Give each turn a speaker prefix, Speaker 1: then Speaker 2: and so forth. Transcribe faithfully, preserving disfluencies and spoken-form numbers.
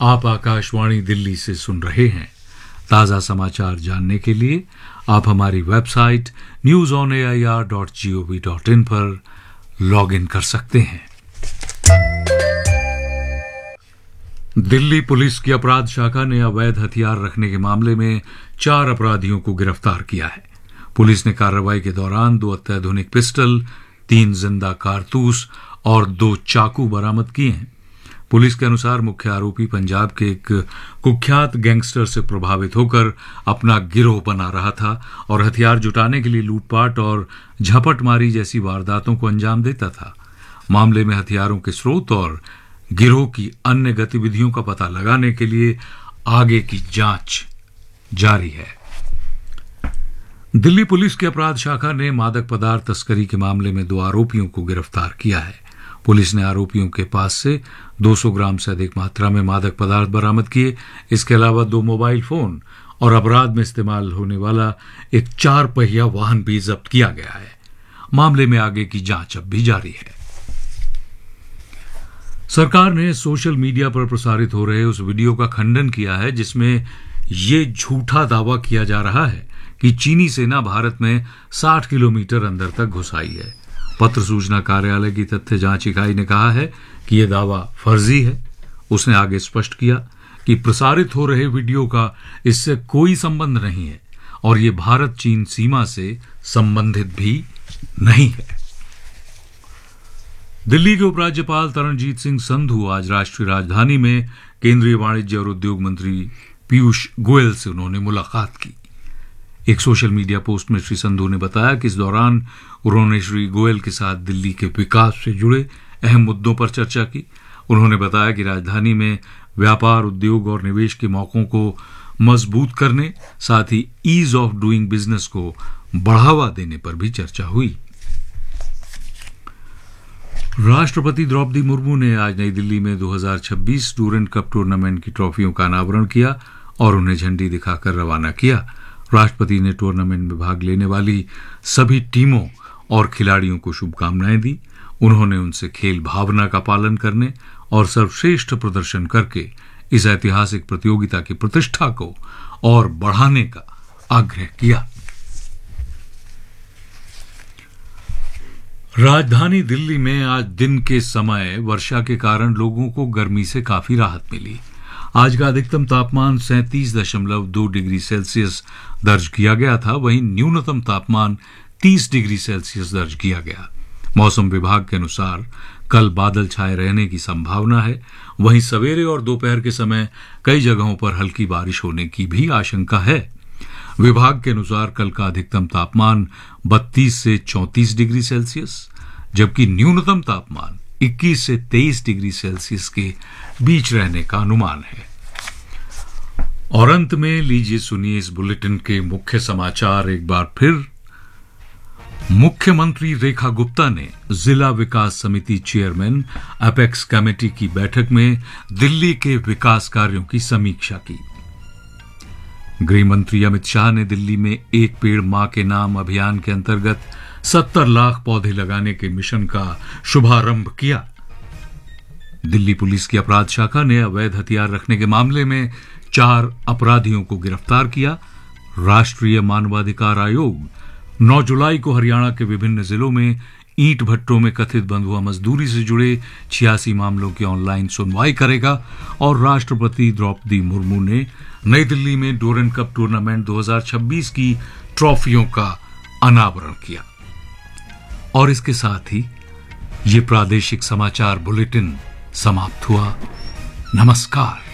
Speaker 1: आप आकाशवाणी दिल्ली से सुन रहे हैं। ताज़ा समाचार जानने के लिए आप हमारी website news on A I R dot G O V dot in पर लॉग इन कर सकते हैं। दिल्ली पुलिस की अपराध शाखा ने अवैध हथियार रखने के मामले में चार अपराधियों को गिरफ्तार किया है। पुलिस ने कार्रवाई के दौरान दो अत्याधुनिक पिस्टल, तीन जिंदा कारतूस और दो चाकू बरामद किए हैं। पुलिस के अनुसार मुख्य आरोपी पंजाब के एक कुख्यात गैंगस्टर से प्रभावित होकर अपना गिरोह बना रहा था और हथियार जुटाने के लिए लूटपाट और झपटमारी जैसी वारदातों को अंजाम देता था। मामले में हथियारों के स्रोत और गिरोह की अन्य गतिविधियों का पता लगाने के लिए आगे की जांच जारी है। दिल्ली पुलिस की अपराध शाखा ने मादक पदार्थ तस्करी के मामले में दो आरोपियों को गिरफ्तार किया है। पुलिस ने आरोपियों के पास से दो सौ ग्राम से अधिक मात्रा में मादक पदार्थ बरामद किए। इसके अलावा दो मोबाइल फोन और अपराध में इस्तेमाल होने वाला एक चार पहिया वाहन भी जब्त किया गया है। मामले में आगे की जांच अब भी जारी है। सरकार ने सोशल मीडिया पर प्रसारित हो रहे उस वीडियो का खंडन किया है जिसमें ये झूठा दावा किया जा रहा है कि चीनी सेना भारत में साठ किलोमीटर अंदर तक घुस आई है। पत्र सूचना कार्यालय की तथ्य जांच इकाई ने कहा है कि यह दावा फर्जी है। उसने आगे स्पष्ट किया कि प्रसारित हो रहे वीडियो का इससे कोई संबंध नहीं है और ये भारत चीन सीमा से संबंधित भी नहीं है। दिल्ली के उपराज्यपाल तरणजीत सिंह संधू आज राष्ट्रीय राजधानी में केंद्रीय वाणिज्य और उद्योग मंत्री पीयूष गोयल से उन्होंने मुलाकात की। एक सोशल मीडिया पोस्ट में श्री संधू ने बताया कि इस दौरान उन्होंने श्री गोयल के साथ दिल्ली के विकास से जुड़े अहम मुद्दों पर चर्चा की। उन्होंने बताया कि राजधानी में व्यापार, उद्योग और निवेश के मौकों को मजबूत करने, साथ ही ईज ऑफ डूइंग बिजनेस को बढ़ावा देने पर भी चर्चा हुई। राष्ट्रपति द्रौपदी मुर्मू ने आज नई दिल्ली में दो हज़ार छब्बीस डूरेंट कप टूर्नामेंट की ट्रॉफियों का अनावरण किया और उन्हें झंडी दिखाकर रवाना किया। राष्ट्रपति ने टूर्नामेंट में भाग लेने वाली सभी टीमों और खिलाड़ियों को शुभकामनाएं दी। उन्होंने उनसे खेल भावना का पालन करने और सर्वश्रेष्ठ प्रदर्शन करके इस ऐतिहासिक प्रतियोगिता की प्रतिष्ठा को और बढ़ाने का आग्रह किया। राजधानी दिल्ली में आज दिन के समय वर्षा के कारण लोगों को गर्मी से काफी राहत मिली। आज का अधिकतम तापमान सैंतीस दशमलव दो डिग्री सेल्सियस दर्ज किया गया था, वहीं न्यूनतम तापमान तीस डिग्री सेल्सियस दर्ज किया गया। मौसम विभाग के अनुसार कल बादल छाए रहने की संभावना है। वहीं सवेरे और दोपहर के समय कई जगहों पर हल्की बारिश होने की भी आशंका है। विभाग के अनुसार कल का अधिकतम तापमान बत्तीस से चौंतीस डिग्री सेल्सियस जबकि न्यूनतम तापमान इक्कीस से तेईस डिग्री सेल्सियस के बीच रहने का अनुमान है। और अंत में लीजिए सुनिए इस बुलेटिन के मुख्य समाचार एक बार फिर। मुख्यमंत्री रेखा गुप्ता ने जिला विकास समिति चेयरमैन अपेक्स कमेटी की बैठक में दिल्ली के विकास कार्यों की समीक्षा की। गृह मंत्री अमित शाह ने दिल्ली में एक पेड़ मां के नाम अभियान के अंतर्गत सत्तर लाख पौधे लगाने के मिशन का शुभारंभ किया। दिल्ली पुलिस की अपराध शाखा ने अवैध हथियार रखने के मामले में चार अपराधियों को गिरफ्तार किया। राष्ट्रीय मानवाधिकार आयोग नौ जुलाई को हरियाणा के विभिन्न जिलों में ईंट भट्टों में कथित बंधुआ मजदूरी से जुड़े छियासी मामलों की ऑनलाइन सुनवाई करेगा। और राष्ट्रपति द्रौपदी मुर्मू ने नई दिल्ली में डूरेंट कप टूर्नामेंट दो हज़ार छब्बीस की ट्रॉफियों का अनावरण किया। और इसके साथ ही ये प्रादेशिक समाचार बुलेटिन समाप्त हुआ। नमस्कार।